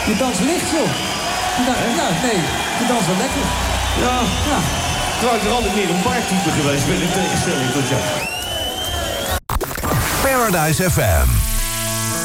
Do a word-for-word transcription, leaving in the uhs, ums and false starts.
Je dans licht, joh. Nou, nou, nee, je dans wel lekker. Ja, ja. Terwijl ik er altijd meer een baardtype geweest ben in tegenstelling tot jou. Paradise F M.